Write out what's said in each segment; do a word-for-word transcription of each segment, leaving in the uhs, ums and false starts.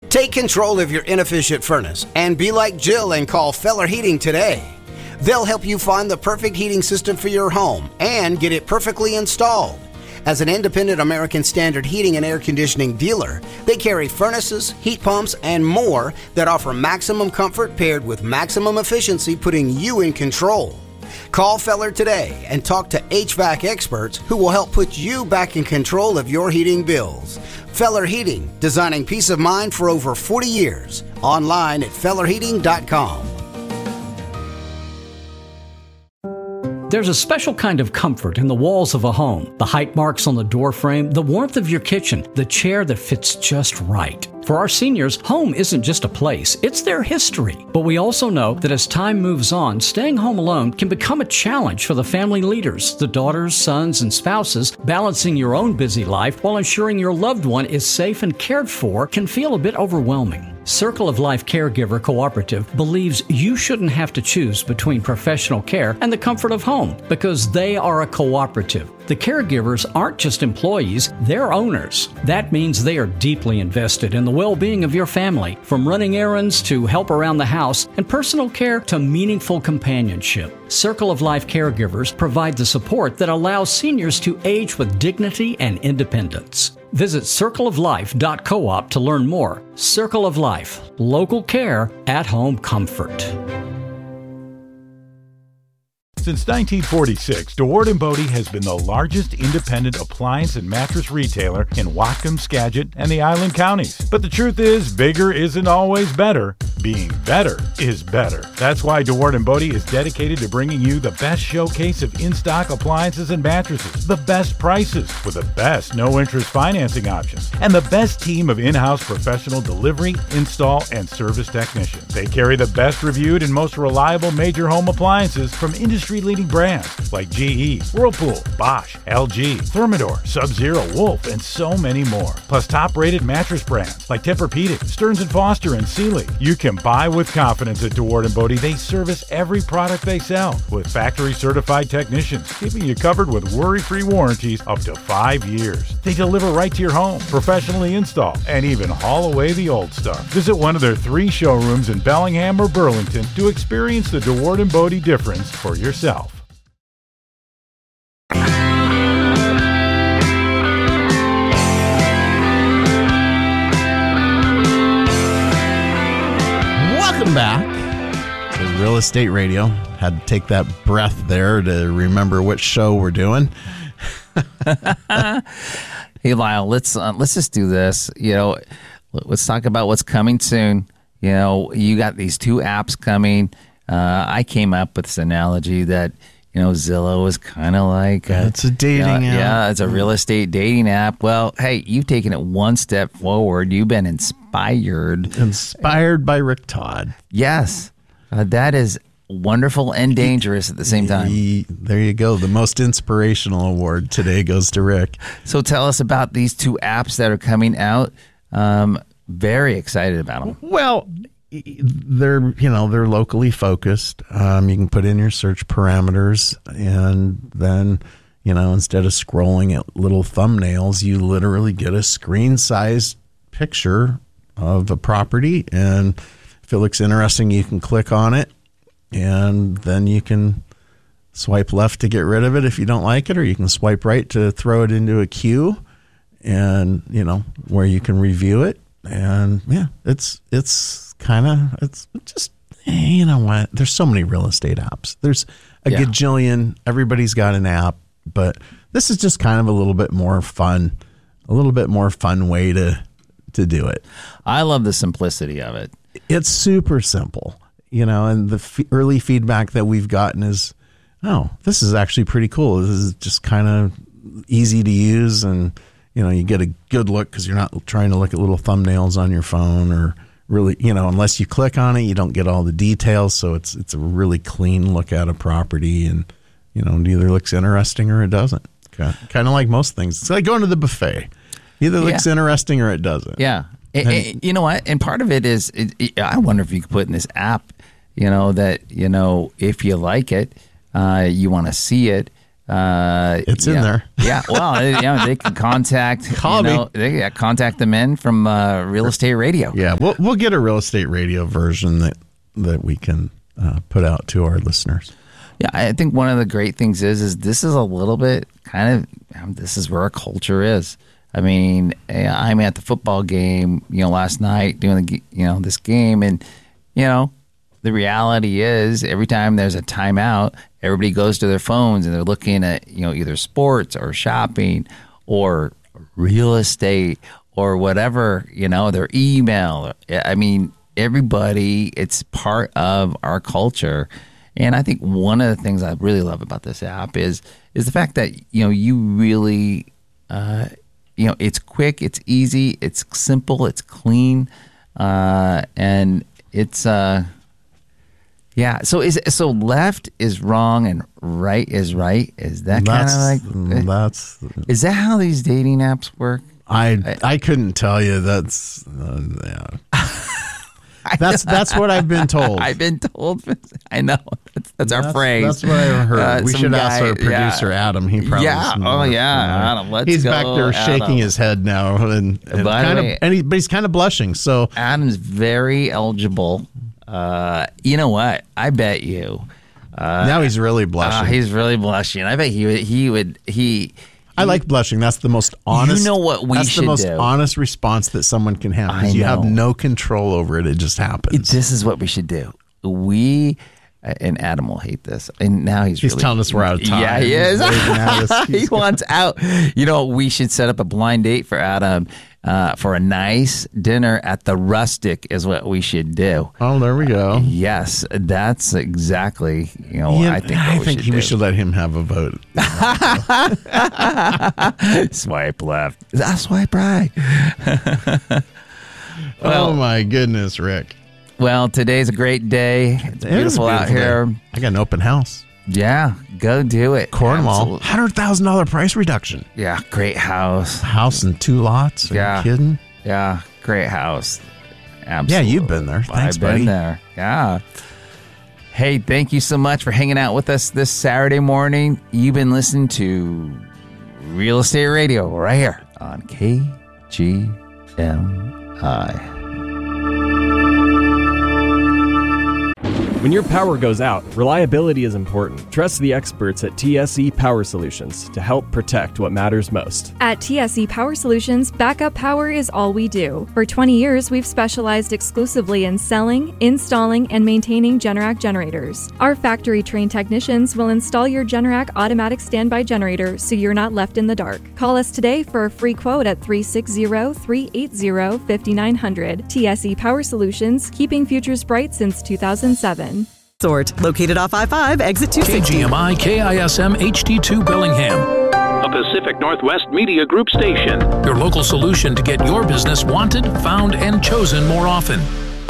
Take control of your inefficient furnace and be like Jill and call Feller Heating today. They'll help you find the perfect heating system for your home and get it perfectly installed. As an independent American Standard heating and air conditioning dealer, they carry furnaces, heat pumps, and more that offer maximum comfort paired with maximum efficiency, putting you in control. Call Feller today and talk to H V A C experts who will help put you back in control of your heating bills. Feller Heating, designing peace of mind for over forty years. Online at feller heating dot com. There's a special kind of comfort in the walls of a home. The height marks on the door frame, the warmth of your kitchen, the chair that fits just right. For our seniors, home isn't just a place, it's their history. But we also know that as time moves on, staying home alone can become a challenge for the family leaders, the daughters, sons, and spouses. Balancing your own busy life while ensuring your loved one is safe and cared for can feel a bit overwhelming. Circle of Life Caregiver Cooperative believes you shouldn't have to choose between professional care and the comfort of home because they are a cooperative. The caregivers aren't just employees, they're owners. That means they are deeply invested in the well-being of your family, from running errands to help around the house and personal care to meaningful companionship. Circle of Life Caregivers provide the support that allows seniors to age with dignity and independence. Visit circle of life dot coop to learn more. Circle of Life, local care, at-home comfort. Since nineteen forty-six, DeWard and Bodie has been the largest independent appliance and mattress retailer in Whatcom, Skagit, and the Island Counties. But the truth is, bigger isn't always better. Being better is better. That's why DeWard and Bodie is dedicated to bringing you the best showcase of in-stock appliances and mattresses, the best prices, with the best no-interest financing options, and the best team of in-house professional delivery, install, and service technicians. They carry the best reviewed and most reliable major home appliances from industry leading brands like G E, Whirlpool, Bosch, L G, Thermador, Sub-Zero, Wolf, and so many more. Plus top-rated mattress brands like Tempur-Pedic, Stearns and Foster, and Sealy. You can buy with confidence at DeWard and Bodie. They service every product they sell with factory-certified technicians, keeping you covered with worry-free warranties up to five years. They deliver right to your home, professionally install, and even haul away the old stuff. Visit one of their three showrooms in Bellingham or Burlington to experience the DeWard and Bodie difference for yourself. Welcome back to Real Estate Radio. Had to take that breath there to remember which show we're doing. Hey, Lyle, let's uh, let's just do this. You know, let's talk about what's coming soon. You know, you got these two apps coming. Uh, I came up with this analogy that, you know, Zillow is kind of like a, it's a dating uh, app. Yeah, it's a real estate dating app. Well, hey, you've taken it one step forward. You've been inspired. Inspired by Rick Todd. Yes. Uh, that is wonderful and dangerous at the same time. He, there you go. The most inspirational award today goes to Rick. So tell us about these two apps that are coming out. Um, very excited about them. Well, they're, you know, they're locally focused. Um, you can put in your search parameters, and then, you know, instead of scrolling at little thumbnails, you literally get a screen-sized picture of a property, and if it looks interesting, you can click on it, and then you can swipe left to get rid of it if you don't like it, or you can swipe right to throw it into a queue, and, you know, where you can review it. And yeah, it's it's kind of it's just, you know what? There's so many real estate apps. There's a yeah. gajillion. Everybody's got an app, but this is just kind of a little bit more fun, a little bit more fun way to to do it. I love the simplicity of it. It's super simple, you know, and the f- early feedback that we've gotten is, oh, this is actually pretty cool. This is just kind of easy to use, and you know, you get a good look because you're not trying to look at little thumbnails on your phone, or really, you know, unless you click on it, you don't get all the details. So it's it's a really clean look at a property, and, you know, it either looks interesting or it doesn't. Okay. Kind of like most things. It's like going to the buffet. Either looks yeah. interesting or it doesn't. Yeah. It, it, you know what? And part of it is, it, it, I wonder if you could put in this app, you know, that, you know, if you like it, uh, you want to see it, Uh, It's in yeah. there. Yeah. Well, they, you know, they can contact. Call you me. know, They yeah, contact the men from uh, Real Estate Radio. Yeah, we'll we'll get a real estate radio version that that we can uh, put out to our listeners. Yeah, I think one of the great things is is this is a little bit kind of um, this is where our culture is. I mean, I'm at the football game, you know, last night doing the you know this game, and you know, the reality is every time there's a timeout, everybody goes to their phones and they're looking at you know either sports or shopping or real estate or whatever, you know, their email. I mean, everybody, it's part of our culture. And I think one of the things I really love about this app is is the fact that, you know, you really, uh, you know, it's quick, it's easy, it's simple, it's clean, uh, and it's, uh, yeah. So is so left is wrong and right is right. Is that kind of like that's? Is that how these dating apps work? I I couldn't tell you. That's uh, yeah. That's that's what I've been told. I've been told. I know. That's, that's our That's, phrase. that's what I heard. Uh, we some should guy- ask our producer yeah. Adam. He probably Yeah. knows Oh, more. yeah. Adam, let's He's go, back there shaking Adam. his head now, and, and By the kind way- of, and he, but he's kind of blushing. So Adam's very eligible. Uh, you know what? I bet you. Uh, now he's really uh, blushing. he's really blushing. I bet he would. He would. He. I like blushing. That's the most honest. You know what we That's should the most do? honest response that someone can have. I Because you have know. no control over it. It just happens. This is what we should do. We. And Adam will hate this. And now he's He's really, telling us we're out of time. Yeah, he He's is. waving at us. He He's wants out. You know, we should set up a blind date for Adam uh, for a nice dinner at the Rustic is what we should do. Oh, there we go. Yes, that's exactly, you know, Yeah, I think what I we think should we do. should let him have a vote. Swipe left. That's swipe right. Oh my goodness, Rick! Well, today's a great day. It's It is a beautiful, out beautiful here. day. I got an open house. Yeah, go do it. Cornwall, Absolutely. hundred thousand dollar price reduction. Yeah, great house. House and two lots. Are Yeah. you kidding? Yeah, great house. Absolutely. Yeah, you've been there. Thanks, I've buddy. been there. Yeah. Hey, thank you so much for hanging out with us this Saturday morning. You've been listening to Real Estate Radio right here on K G M I. When your power goes out, reliability is important. Trust the experts at T S E Power Solutions to help protect what matters most. At T S E Power Solutions, backup power is all we do. For twenty years, we've specialized exclusively in selling, installing, and maintaining Generac generators. Our factory-trained technicians will install your Generac automatic standby generator so you're not left in the dark. Call us today for a free quote at three six zero, three eight zero, five nine zero zero. T S E Power Solutions, keeping futures bright since two thousand seven. Sort, located off I five, exit two sixty. K G M I K I S M H D two Bellingham, a Pacific Northwest Media Group station. Your local solution to get your business wanted, found, and chosen more often.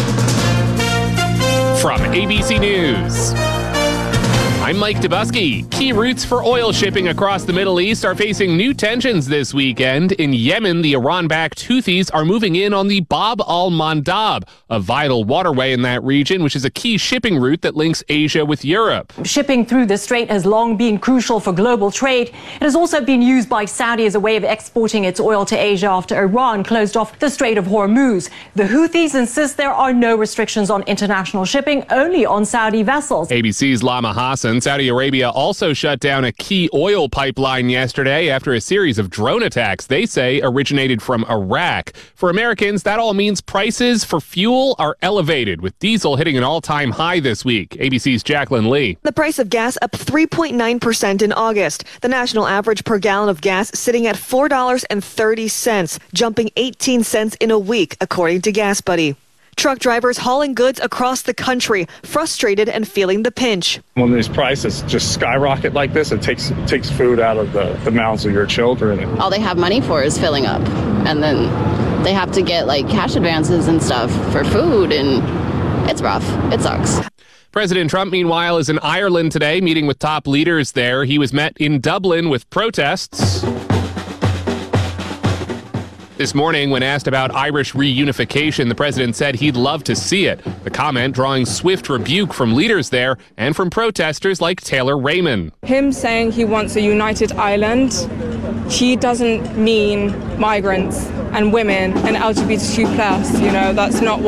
From A B C News, I'm Mike Dubusky. Key routes for oil shipping across the Middle East are facing new tensions this weekend. In Yemen, the Iran-backed Houthis are moving in on the Bab al-Mandab, a vital waterway in that region, which is a key shipping route that links Asia with Europe. Shipping through the strait has long been crucial for global trade. It has also been used by Saudi as a way of exporting its oil to Asia after Iran closed off the Strait of Hormuz. The Houthis insist there are no restrictions on international shipping, only on Saudi vessels. A B C's Lama Hassan. Saudi Arabia also shut down a key oil pipeline yesterday after a series of drone attacks they say originated from Iraq. For Americans, that all means prices for fuel are elevated, with diesel hitting an all-time high this week. A B C's Jacqueline Lee. The price of gas up three point nine percent in August. The national average per gallon of gas sitting at four dollars and thirty cents, jumping eighteen cents in a week, according to Gas Buddy. Truck drivers hauling goods across the country, frustrated and feeling the pinch. When these prices just skyrocket like this, it takes it takes food out of the, the mouths of your children. All they have money for is filling up. And then they have to get like cash advances and stuff for food, and it's rough. It sucks. President Trump, meanwhile, is in Ireland today, meeting with top leaders there. He was met in Dublin with protests. This morning, when asked about Irish reunification, the president said he'd love to see it. The comment drawing swift rebuke from leaders there and from protesters like Taylor Raymond. Him saying he wants a united Ireland, he doesn't mean migrants and women and L G B T Q plus. You know, that's not what